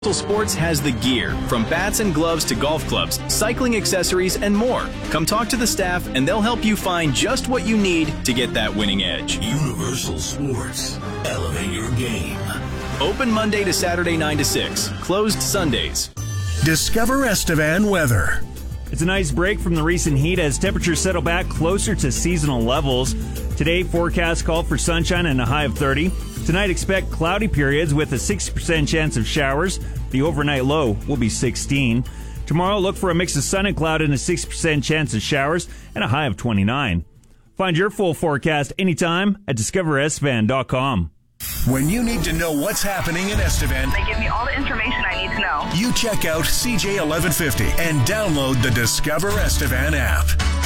Sports has the gear, from bats and gloves to golf clubs, cycling accessories, and more. Come talk to the staff and they'll help you find just what you need to get that winning edge. Universal Sports. Elevate your game. Open Monday to Saturday 9 to 6. Closed Sundays. Discover Estevan weather. It's a nice break from the recent heat as temperatures settle back closer to seasonal levels. Today, forecasts call for sunshine and a high of 30. Tonight, expect cloudy periods with a 60% chance of showers. The overnight low will be 16. Tomorrow, look for a mix of sun and cloud and a 60% chance of showers and a high of 29. Find your full forecast anytime at discoverestevan.com. When you need to know what's happening in Estevan, they give me all the information I need to know. You check out CJ1150 and download the Discover Estevan app.